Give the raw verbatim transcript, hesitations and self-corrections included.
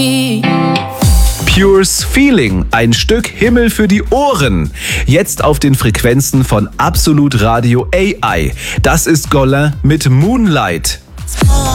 Pure's Feeling, ein Stück Himmel für die Ohren. Jetzt auf den Frequenzen von Absolut Radio A I. Das ist Golin mit Moonlight.